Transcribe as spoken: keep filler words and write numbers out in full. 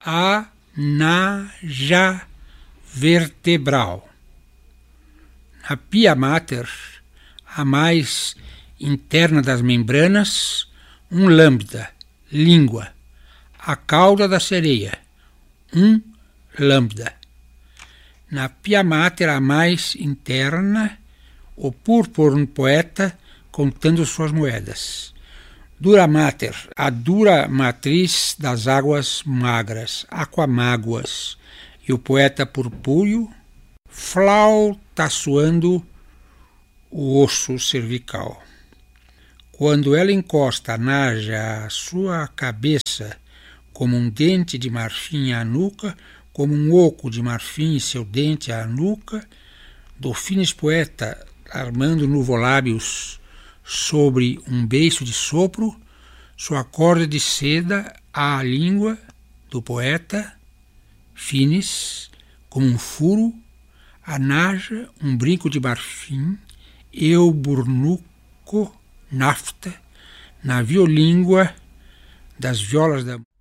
a naja vertebral. Na pia mater, a mais interna das membranas, um lambda, língua. A cauda da sereia, um lambda. Na pia mater, a mais interna, o purpurno poeta contando suas moedas. Dura mater, a dura matriz das águas magras, aquamáguas, e o poeta purpúreo, flautaçoando o osso cervical. Quando ela encosta a naja à sua cabeça, como um dente de marfim à nuca, como um oco de marfim seu dente à nuca, Dolphines poeta armando nuvolábios sobre um beiço de sopro, sua corda de seda à língua do poeta, Fines, como um furo, a naja, um brinco de marfim, eu burnuco, nafta, na violíngua das violas da